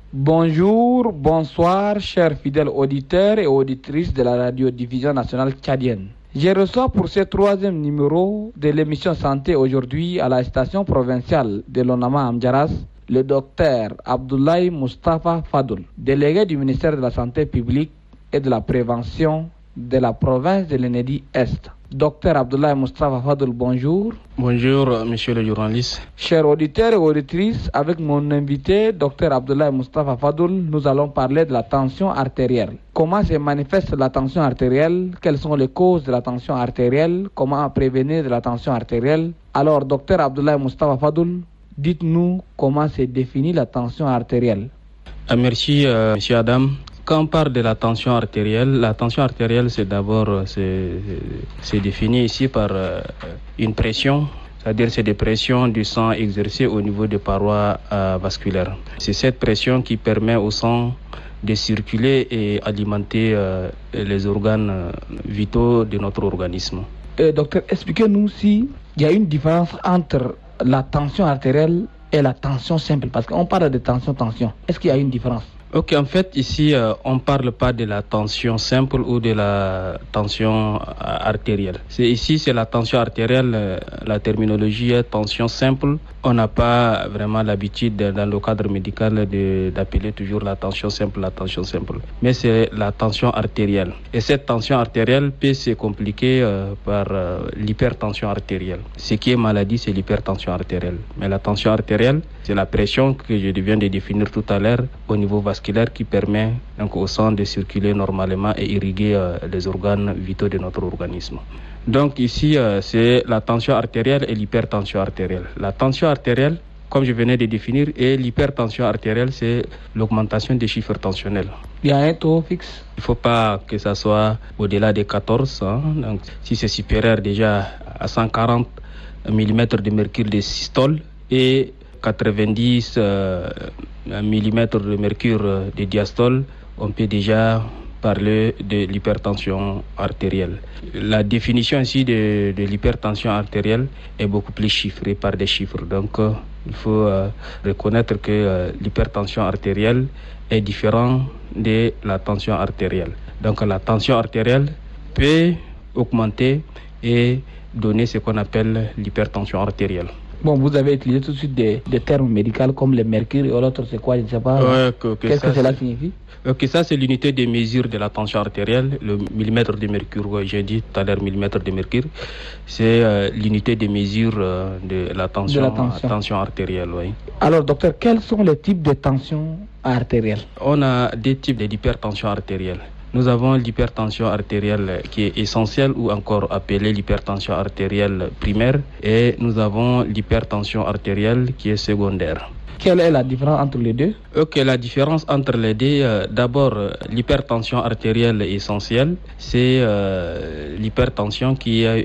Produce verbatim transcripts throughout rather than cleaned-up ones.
Bonjour, bonsoir, chers fidèles auditeurs et auditrices de la radiodiffusion nationale tchadienne. Je reçois pour ce troisième numéro de l'émission Santé aujourd'hui à la station provinciale de l'Onama Amdjaras le docteur Abdoulaye Moustapha Fadoul, délégué du ministère de la Santé publique et de la prévention de la province de l'Enedi Est. Docteur Abdoulaye Moustapha Fadoul, bonjour. Bonjour, monsieur le journaliste. Chers auditeurs et auditrices, avec mon invité, docteur Abdoulaye Moustapha Fadoul, nous allons parler de la tension artérielle. Comment se manifeste la tension artérielle? Quelles sont les causes de la tension artérielle? Comment prévenir de la tension artérielle? Alors, docteur Abdoulaye Moustapha Fadoul, dites-nous comment se définit la tension artérielle. Ah, merci, euh, monsieur Adam. Quand on parle de la tension artérielle, la tension artérielle, c'est d'abord, c'est, c'est défini ici par euh, une pression, c'est-à-dire c'est des pressions du sang exercées au niveau des parois euh, vasculaires. C'est cette pression qui permet au sang de circuler et alimenter euh, les organes euh, vitaux de notre organisme. Euh, docteur, expliquez-nous s'il y a une différence entre la tension artérielle et la tension simple, parce qu'on parle de tension, tension. Est-ce qu'il y a une différence? Ok, en fait, ici, euh, on ne parle pas de la tension simple ou de la tension euh, artérielle. C'est, ici, c'est la tension artérielle, euh, la terminologie est tension simple. On n'a pas vraiment l'habitude, dans le cadre médical, de, d'appeler toujours la tension simple, la tension simple. Mais c'est la tension artérielle. Et cette tension artérielle peut se compliquer euh, par euh, l'hypertension artérielle. Ce qui est maladie, c'est l'hypertension artérielle. Mais la tension artérielle, c'est la pression que je viens de définir tout à l'heure au niveau vasculaire qui permet donc au sang de circuler normalement et irriguer euh, les organes vitaux de notre organisme. Donc ici, euh, c'est la tension artérielle et l'hypertension artérielle. La tension artérielle, comme je venais de définir, et l'hypertension artérielle, c'est l'augmentation des chiffres tensionnels. Il y a un taux fixe? Il ne faut pas que ça soit au-delà de quatorze. Hein. Donc, si c'est supérieur déjà à cent quarante millimètres de mercure de systole et quatre-vingt-dix euh, millimètres de mercure de diastole, on peut déjà parler de l'hypertension artérielle. La définition ici de, de l'hypertension artérielle est beaucoup plus chiffrée par des chiffres. Donc, euh, il faut euh, reconnaître que euh, l'hypertension artérielle est différente de la tension artérielle. Donc, la tension artérielle peut augmenter et donner ce qu'on appelle l'hypertension artérielle. Bon, vous avez utilisé tout de suite des, des termes médicaux comme le mercure et l'autre, c'est quoi? Je ne sais pas. Ouais, que, que Qu'est-ce ça, que cela c'est... signifie? Ok, ça c'est l'unité de mesure de la tension artérielle, le millimètre de mercure. Ouais, j'ai dit tout à l'heure millimètre de mercure. C'est euh, l'unité de mesure euh, de la tension, de la tension. tension artérielle. Oui. Alors, docteur, quels sont les types de tension artérielle? On a des types d'hypertension artérielle. Nous avons l'hypertension artérielle qui est essentielle ou encore appelée l'hypertension artérielle primaire et nous avons l'hypertension artérielle qui est secondaire. Quelle est la différence entre les deux? Ok, la différence entre les deux, euh, d'abord, euh, l'hypertension artérielle essentielle, c'est euh, l'hypertension qui euh,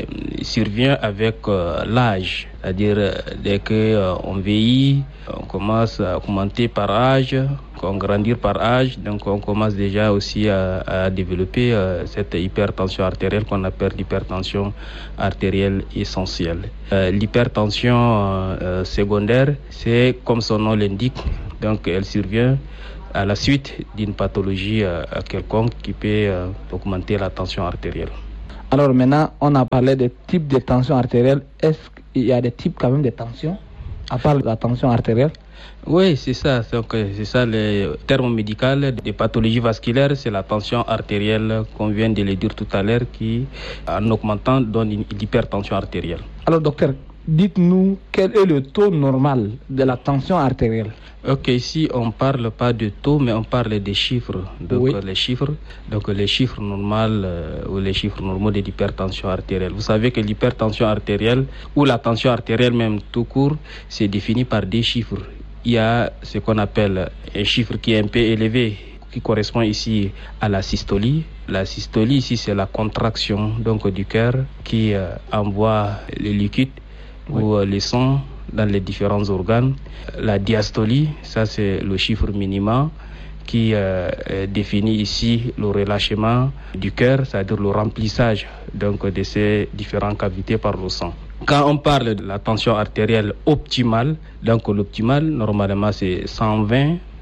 survient avec euh, l'âge. C'est-à-dire, euh, dès qu'on euh, vieillit, on commence à augmenter par âge, on grandit par âge, donc on commence déjà aussi à, à développer euh, cette hypertension artérielle qu'on appelle l'hypertension artérielle essentielle. Euh, l'hypertension euh, secondaire, c'est comme son nom l'indique, donc elle survient à la suite d'une pathologie euh, quelconque qui peut euh, augmenter la tension artérielle. Alors maintenant, on a parlé des types de tension artérielle. Est-ce qu'il y a des types quand même de tension, à part la tension artérielle? Oui, c'est ça. Donc, c'est ça le terme médical des pathologies vasculaires, c'est la tension artérielle qu'on vient de le dire tout à l'heure qui, en augmentant, donne une hypertension artérielle. Alors, docteur, dites-nous quel est le taux normal de la tension artérielle? Ok, ici on parle pas de taux, mais on parle des chiffres. Donc oui. les chiffres, donc les chiffres normaux euh, ou les chiffres normaux de l'hypertension artérielle. Vous savez que l'hypertension artérielle ou la tension artérielle même tout court, c'est défini par des chiffres. Il y a ce qu'on appelle un chiffre qui est un peu élevé, qui correspond ici à la systolie. La systolie ici c'est la contraction donc du cœur qui euh, envoie le liquide oui. ou euh, le sang dans les différents organes. La diastolie, ça c'est le chiffre minimum qui euh, définit ici le relâchement du cœur, c'est-à-dire le remplissage donc, de ces différentes cavités par le sang. Quand on parle de la tension artérielle optimale, donc l'optimal normalement c'est cent vingt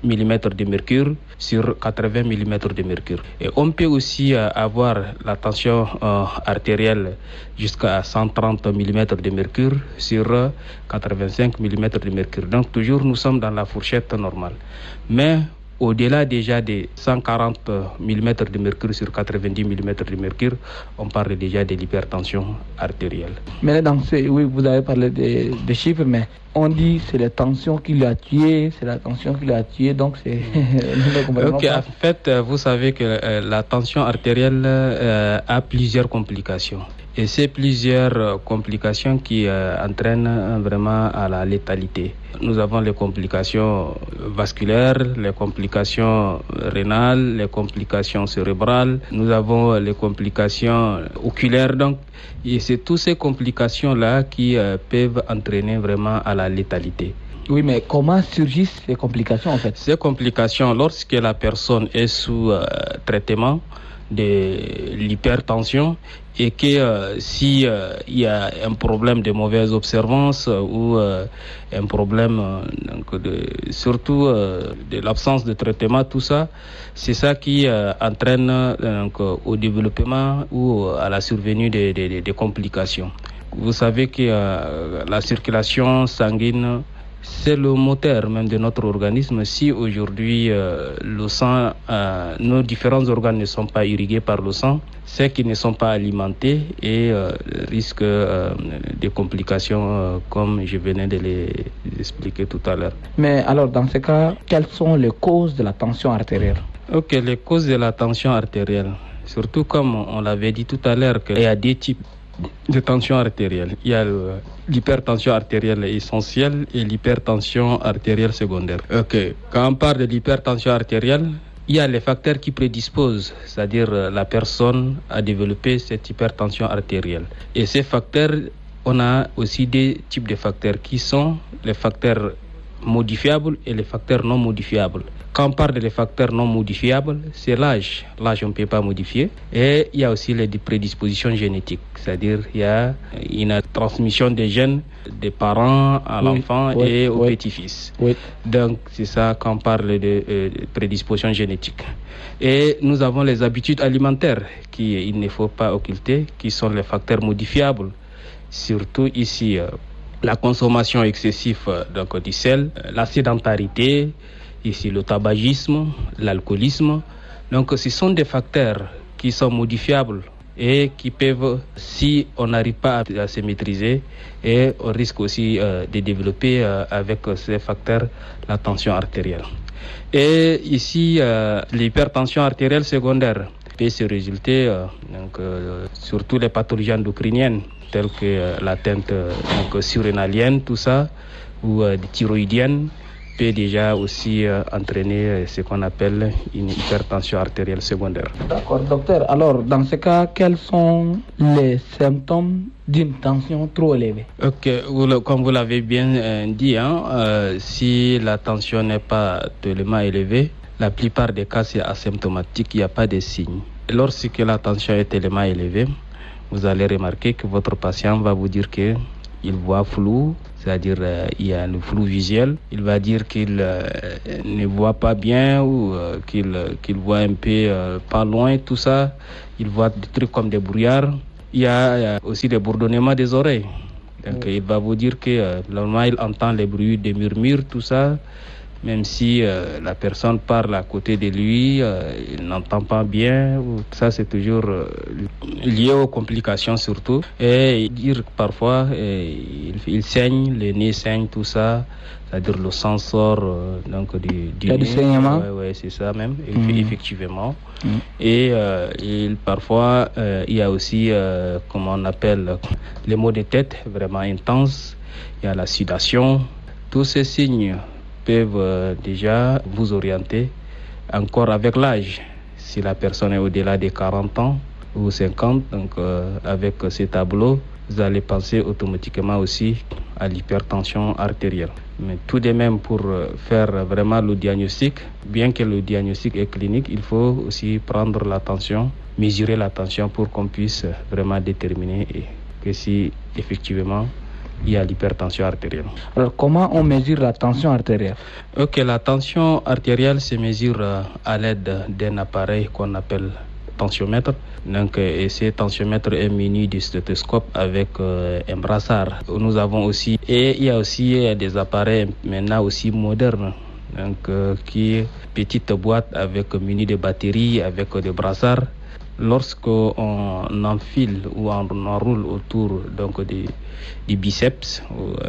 millimètres de mercure sur quatre-vingts millimètres de mercure. Et on peut aussi euh, avoir la tension euh, artérielle jusqu'à cent trente millimètres de mercure sur euh, quatre-vingt-cinq millimètres de mercure. Donc toujours nous sommes dans la fourchette normale. Mais au-delà déjà des cent quarante millimètres de mercure sur quatre-vingt-dix millimètres de mercure, on parle déjà de l'hypertension artérielle. Mais dans ce, oui, vous avez parlé des de chiffres, mais on dit que c'est la tension qui l'a tué, c'est la tension qui l'a tué, donc c'est... Ok, en fait, vous savez que euh, la tension artérielle euh, a plusieurs complications. Et c'est plusieurs complications qui euh, entraînent vraiment à la létalité. Nous avons les complications vasculaires, les complications rénales, les complications cérébrales, nous avons les complications oculaires. Donc, et c'est toutes ces complications-là qui euh, peuvent entraîner vraiment à la létalité. Oui, mais comment surgissent ces complications en fait? Ces complications, lorsque la personne est sous euh, traitement de l'hypertension et que euh, si euh, il y a un problème de mauvaise observance euh, ou euh, un problème euh, donc de, surtout euh, de l'absence de traitement, tout ça, c'est ça qui euh, entraîne euh, donc, au développement ou à la survenue des de, de, de complications. Vous savez que euh, la circulation sanguine, c'est le moteur même de notre organisme. Si aujourd'hui euh, le sang, euh, nos différents organes ne sont pas irrigués par le sang, c'est qu'ils ne sont pas alimentés et euh, risquent euh, des complications euh, comme je venais de les expliquer tout à l'heure. Mais alors dans ce cas, quelles sont les causes de la tension artérielle? Ok, les causes de la tension artérielle, surtout comme on l'avait dit tout à l'heure, qu'il y a des types de tension artérielle. Il y a le, l'hypertension artérielle essentielle et l'hypertension artérielle secondaire. Ok, quand on parle de l'hypertension artérielle, il y a les facteurs qui prédisposent, c'est-à-dire la personne à développer cette hypertension artérielle. Et ces facteurs, on a aussi des types de facteurs qui sont les facteurs modifiables et les facteurs non modifiables. Quand on parle des facteurs non modifiables, c'est l'âge. L'âge, on ne peut pas modifier. Et il y a aussi les prédispositions génétiques. C'est-à-dire il y a une transmission des gènes des parents à oui, l'enfant oui, et au oui. petit-fils. Oui. Donc, c'est ça quand on parle de euh, prédispositions génétiques. Et nous avons les habitudes alimentaires qu'il ne faut pas occulter, qui sont les facteurs modifiables. Surtout ici, euh, la consommation excessive euh, donc, du sel, euh, la sédentarité, ici le tabagisme, l'alcoolisme. Donc ce sont des facteurs qui sont modifiables et qui peuvent, si on n'arrive pas à, à se maîtriser, et on risque aussi euh, de développer euh, avec ces facteurs la tension artérielle. Et ici, euh, l'hypertension artérielle secondaire peut se résulter euh, donc, euh, surtout les pathologies endocriniennes telles que euh, l'atteinte euh, donc, surrénalienne, tout ça, ou euh, thyroïdienne, peut déjà aussi euh, entraîner euh, ce qu'on appelle une hypertension artérielle secondaire. D'accord, docteur. Alors, dans ce cas, quels sont les symptômes d'une tension trop élevée? Ok, vous, comme vous l'avez bien euh, dit, hein, euh, si la tension n'est pas tellement élevée, la plupart des cas c'est asymptomatique, il n'y a pas de signes. Lorsque la tension est tellement élevée, vous allez remarquer que votre patient va vous dire que il voit flou, c'est-à-dire euh, il y a le flou visuel. Il va dire qu'il euh, ne voit pas bien ou euh, qu'il, qu'il voit un peu euh, pas loin, tout ça. Il voit des trucs comme des brouillards. Il y a, il y a aussi des bourdonnements des oreilles. Donc oui. Il va vous dire que euh, normalement il entend les bruits des murmures, tout ça. Même si euh, la personne parle à côté de lui, euh, il n'entend pas bien. Ça, c'est toujours euh, lié aux complications surtout. Et dire parfois, euh, il, il saigne, le nez saigne, tout ça. C'est-à-dire le sang sort euh, donc du, du il y a nez. Du saignement. Ouais, ouais, c'est ça même, mmh. effectivement. Mmh. Et euh, il, parfois, euh, il y a aussi, euh, comment on appelle, les maux de tête vraiment intenses. Il y a la sudation. Tous ces signes peuvent euh, déjà vous orienter encore avec l'âge. Si la personne est au-delà de quarante ans ou cinquante, donc euh, avec ces tableaux, vous allez penser automatiquement aussi à l'hypertension artérielle. Mais tout de même, pour faire vraiment le diagnostic, bien que le diagnostic est clinique, il faut aussi prendre la tension, mesurer la tension pour qu'on puisse vraiment déterminer que si effectivement il y a l'hypertension artérielle. Alors, comment on mesure la tension artérielle? Ok, la tension artérielle se mesure euh, à l'aide d'un appareil qu'on appelle tensiomètre. Donc, et ce tensiomètre est muni du stéthoscope avec euh, un brassard. Nous avons aussi, et il y a aussi euh, des appareils maintenant aussi modernes. Donc, euh, qui est petite boîte avec muni de batteries, avec euh, des brassards. Lorsqu'on enfile ou on enroule autour donc du, du biceps,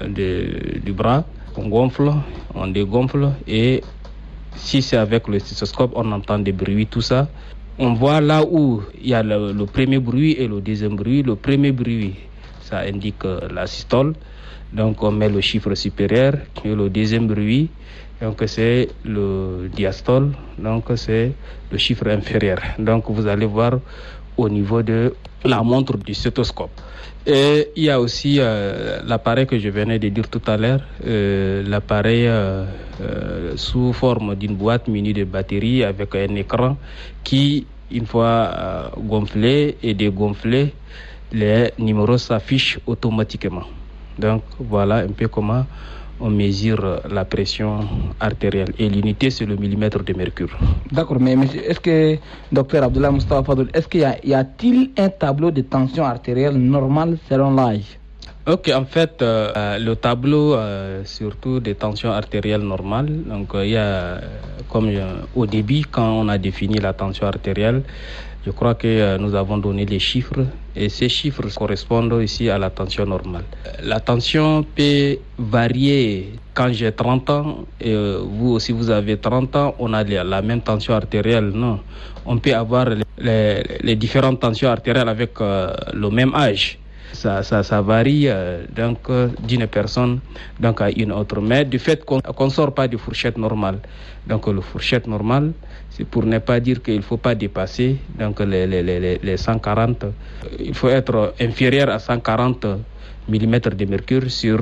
de, du bras, on gonfle, on dégonfle, et si c'est avec le stéthoscope, on entend des bruits, tout ça. On voit là où il y a le, le premier bruit et le deuxième bruit. Le premier bruit, ça indique la systole, donc on met le chiffre supérieur, et le deuxième bruit, donc c'est le diastole, donc c'est le chiffre inférieur. Donc vous allez voir au niveau de la montre du stéthoscope. Et il y a aussi euh, l'appareil que je venais de dire tout à l'heure, euh, l'appareil euh, euh, sous forme d'une boîte munie de batterie avec un écran qui, une fois euh, gonflé et dégonflé, les numéros s'affichent automatiquement. Donc voilà un peu comment on mesure la pression artérielle. Et l'unité, c'est le millimètre de mercure. D'accord, mais monsieur, est-ce que, docteur Abdullah Moustapha Fadoul, est-ce qu'il y a, y a-t-il un tableau de tension artérielle normal selon l'âge? Ok, en fait, euh, le tableau, euh, surtout des tensions artérielles normales, donc il euh, y a, comme euh, au début, quand on a défini la tension artérielle, je crois que euh, nous avons donné les chiffres, et ces chiffres correspondent ici à la tension normale. La tension peut varier. Quand j'ai trente ans, et euh, vous aussi vous avez trente ans, on a la même tension artérielle. Non, on peut avoir les, les, les différentes tensions artérielles avec euh, le même âge. Ça, ça, ça varie euh, donc euh, d'une personne donc à une autre. Mais du fait qu'on ne sort pas de fourchette normale, donc le fourchette normale, c'est pour ne pas dire qu'il ne faut pas dépasser donc les, les, les, les cent quarante. Il faut être inférieur à cent quarante millimètres de mercure sur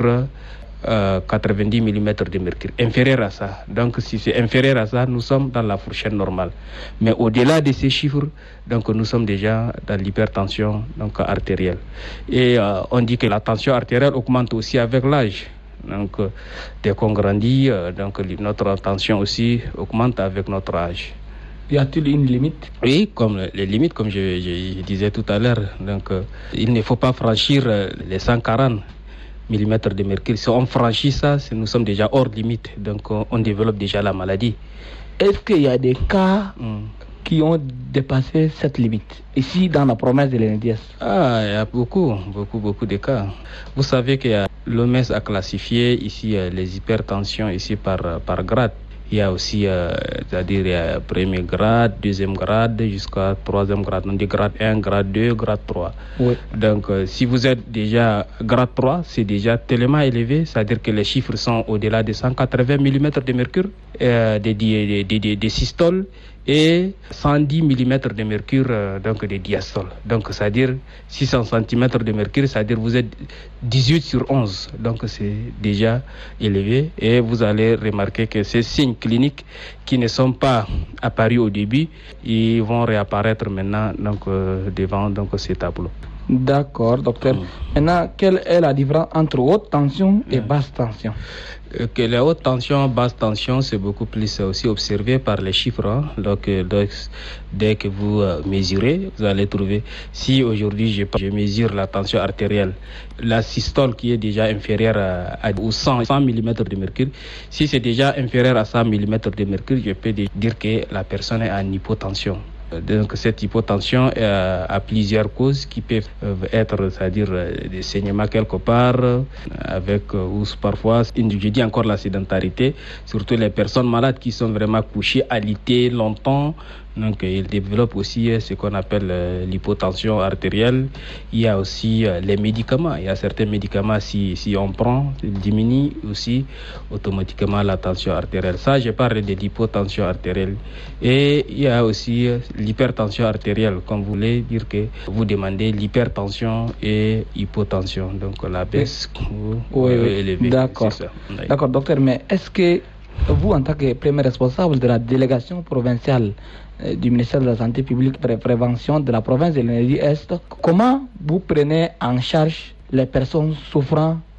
euh, quatre-vingt-dix millimètres de mercure. Inférieur à ça. Donc si c'est inférieur à ça, nous sommes dans la fourchette normale. Mais au-delà de ces chiffres, donc nous sommes déjà dans l'hypertension donc artérielle. Et euh, on dit que la tension artérielle augmente aussi avec l'âge. Donc euh, dès qu'on grandit, euh, donc notre tension aussi augmente avec notre âge. Y a-t-il une limite? Oui, comme les limites, comme je, je, je disais tout à l'heure. Donc euh, il ne faut pas franchir euh, les cent quarante millimètres de mercure. Si on franchit ça, nous sommes déjà hors limite. Donc on, on développe déjà la maladie. Est-ce qu'il y a des cas mm. qui ont dépassé cette limite ici dans la province de l'E N D S? Ah, il y a beaucoup, beaucoup, beaucoup de cas. Vous savez que l'O M S a classifié ici les hypertensions ici par, par grade. Il y a aussi, euh, c'est-à-dire, il y a premier grade, deuxième grade, jusqu'à troisième grade. On dit grade un, grade deux, grade trois. Oui. Donc, euh, si vous êtes déjà grade trois, c'est déjà tellement élevé, c'est-à-dire que les chiffres sont au-delà de cent quatre-vingts millimètres de mercure, euh, des, des, des, des, des systoles, et cent dix millimètres de mercure, euh, donc des diastoles. Donc, c'est-à-dire six cents centimètres de mercure, c'est-à-dire vous êtes dix-huit sur onze. Donc, c'est déjà élevé. Et vous allez remarquer que ces signes cliniques qui ne sont pas apparus au début, ils vont réapparaître maintenant donc, euh, devant donc, ces tableaux. D'accord, docteur. Mmh. Maintenant, quelle est la différence entre haute tension et mmh. basse tension? Que la haute tension, basse tension, c'est beaucoup plus aussi observé par les chiffres. Hein. Donc, donc, dès que vous euh, mesurez, vous allez trouver, si aujourd'hui je, je mesure la tension artérielle, la systole qui est déjà inférieure à, à ou cent millimètres de mercure, si c'est déjà inférieur à cent millimètres de mercure, je peux dire que la personne est en hypotension. Donc cette hypotension euh, a plusieurs causes qui peuvent être, c'est-à-dire euh, des saignements quelque part, euh, avec euh, ou parfois, je dis encore la sédentarité, surtout les personnes malades qui sont vraiment couchées, alitées longtemps. Donc ils développent aussi euh, ce qu'on appelle euh, l'hypotension artérielle. Il y a aussi euh, les médicaments. Il y a certains médicaments, si, si on prend, ils diminuent aussi automatiquement la tension artérielle. Ça, je parle de l'hypotension artérielle. Et il y a aussi euh, l'hypertension artérielle, comme vous voulez dire que vous demandez l'hypertension et hypotension. Donc la baisse oui. ou oui, élevée. D'accord. Oui. D'accord, docteur, mais est-ce que vous, en tant que premier responsable de la délégation provinciale euh, du ministère de la Santé publique et de la Prévention de la province de l'E N D Est, comment vous prenez en charge les personnes souffrant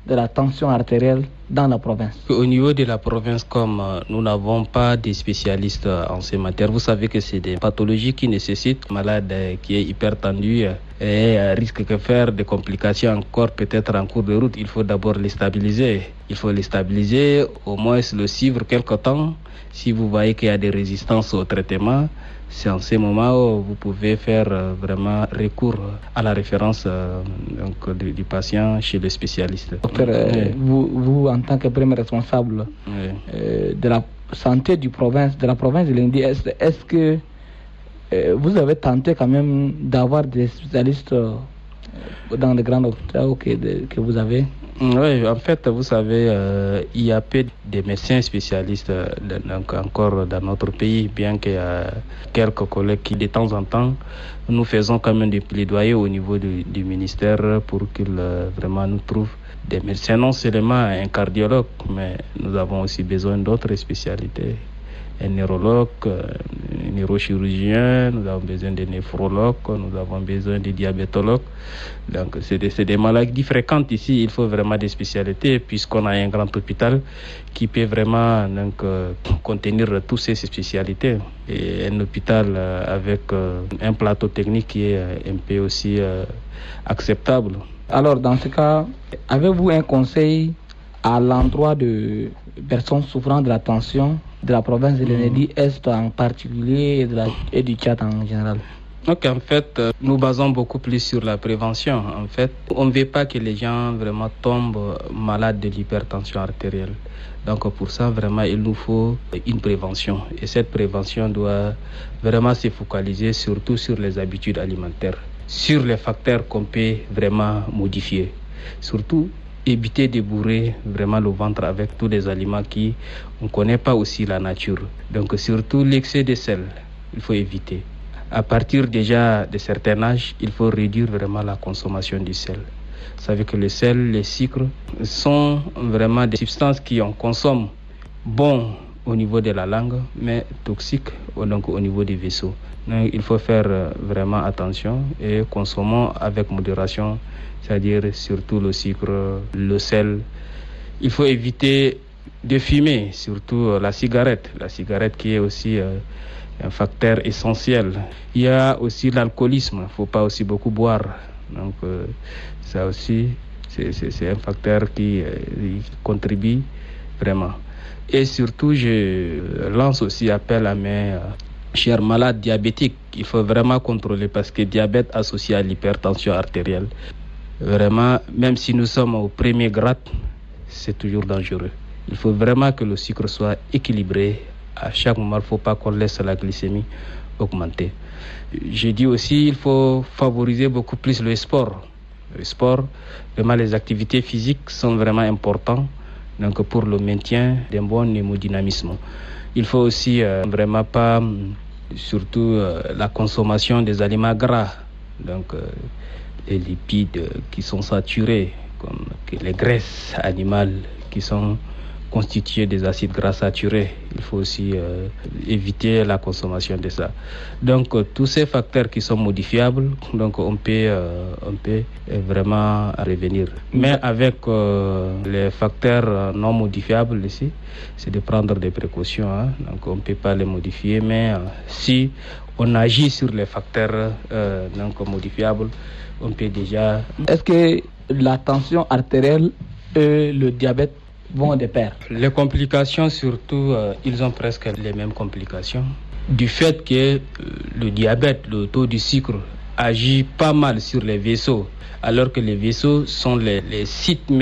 de la tension artérielle dans la province? Au niveau de la province, comme euh, nous n'avons pas de spécialistes euh, en ces matières, vous savez que c'est des pathologies qui nécessitent un malade euh, qui est hypertendu euh, et euh, risque de faire des complications encore peut-être en cours de route. Il faut d'abord les stabiliser. Il faut les stabiliser, au moins le suivre quelque temps. Si vous voyez qu'il y a des résistances au traitement, c'est en ce moment où vous pouvez faire euh, vraiment recours à la référence euh, donc, du, du patient chez le spécialiste. Docteur, euh, oui. vous, vous, en tant que premier responsable oui. euh, de la santé du province, de la province de Lindi, est-ce, est-ce que euh, vous avez tenté quand même d'avoir des spécialistes euh, dans les grands hôpitaux que, de, que vous avez? Oui, en fait, vous savez, euh, il y a peu de médecins spécialistes euh, donc encore dans notre pays, bien qu'il y a quelques collègues qui, de temps en temps, nous faisons quand même des plaidoyers au niveau du, du ministère pour qu'ils euh, vraiment nous trouvent des médecins, non seulement un cardiologue, mais nous avons aussi besoin d'autres spécialités. Un neurologue, un neurochirurgien, nous avons besoin de néphrologues, nous avons besoin de diabétologues. Donc c'est des, c'est des maladies fréquentes ici, il faut vraiment des spécialités puisqu'on a un grand hôpital qui peut vraiment donc, euh, contenir toutes ces spécialités. Et un hôpital euh, avec euh, un plateau technique qui est euh, un peu aussi euh, acceptable. Alors dans ce cas, avez-vous un conseil à l'endroit de personnes souffrant de la tension de la province de l'Ennedi-Est en particulier et, de la, et du Tchad en général? Donc en fait, nous basons beaucoup plus sur la prévention. En fait, on ne veut pas que les gens vraiment tombent malades de l'hypertension artérielle. Donc pour ça, vraiment, il nous faut une prévention. Et cette prévention doit vraiment se focaliser surtout sur les habitudes alimentaires, sur les facteurs qu'on peut vraiment modifier. Surtout, éviter de bourrer vraiment le ventre avec tous les aliments qui on ne connaît pas aussi la nature. Donc surtout l'excès de sel, il faut éviter. À partir déjà de certain âge, il faut réduire vraiment la consommation du sel. Vous savez que le sel, les sucres sont vraiment des substances qui on consomme bon au niveau de la langue, mais toxiques donc au niveau des vaisseaux. Donc, il faut faire vraiment attention et consommons avec modération, c'est-à-dire surtout le sucre, le sel. Il faut éviter de fumer, surtout la cigarette. La cigarette qui est aussi euh, un facteur essentiel. Il y a aussi l'alcoolisme, il ne faut pas aussi beaucoup boire. Donc euh, ça aussi, c'est, c'est, c'est un facteur qui euh, contribue vraiment. Et surtout, je lance aussi appel à mes... Euh, chers malades diabétiques, il faut vraiment contrôler parce que diabète associé à l'hypertension artérielle, vraiment, même si nous sommes au premier grade, c'est toujours dangereux. Il faut vraiment que le sucre soit équilibré. À chaque moment, il ne faut pas qu'on laisse la glycémie augmenter. Je dis aussi qu'il faut favoriser beaucoup plus le sport. Le sport, vraiment les activités physiques sont vraiment importantes donc pour le maintien d'un bon hémodynamisme. Il faut aussi euh, vraiment pas, surtout euh, la consommation des aliments gras, donc euh, les lipides euh, qui sont saturés, comme les graisses animales qui sont constituées des acides gras saturés. Il faut aussi euh, éviter la consommation de ça. Donc euh, tous ces facteurs qui sont modifiables, donc on peut, euh, on peut vraiment revenir. Mais avec euh, les facteurs non modifiables ici, c'est de prendre des précautions. Hein. Donc on ne peut pas les modifier, mais euh, si on agit sur les facteurs euh, non modifiables, on peut déjà... Est-ce que la tension artérielle et le diabète vont de pair? Les complications, surtout, euh, ils ont presque les mêmes complications. Du fait que euh, le diabète, le taux du sucre, agit pas mal sur les vaisseaux, alors que les vaisseaux sont les, les sites